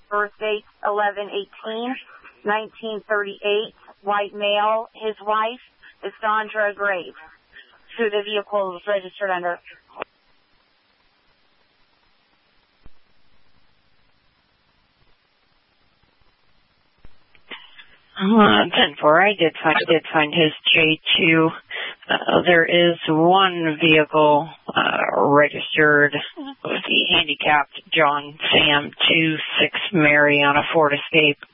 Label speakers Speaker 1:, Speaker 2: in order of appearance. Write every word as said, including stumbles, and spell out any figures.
Speaker 1: birth date eleven eighteen nineteen thirty-eight, white male. His wife is Dondra Graves, who the vehicle was registered under.
Speaker 2: Uh, ten four, I did find, did find his J two. Uh, there is one vehicle uh, registered with the handicapped John Sam two six Mary on a Ford Escape